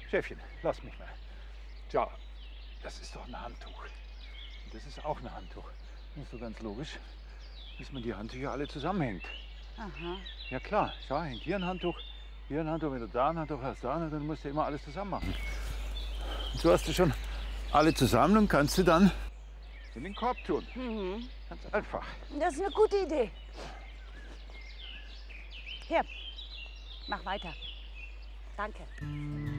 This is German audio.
Chefchen, lass mich mal. Tja, das ist doch ein Handtuch. Und das ist auch ein Handtuch. Das ist so ganz logisch, dass man die Handtücher alle zusammenhängt. Aha. Ja klar, schau, hängt hier ein Handtuch, wenn du da ein Handtuch hast, da ein Handtuch, dann musst du immer alles zusammen machen. Und so hast du schon alle zusammen und kannst sie dann in den Korb tun. Ganz einfach. Das ist eine gute Idee. Hier, mach weiter. Danke.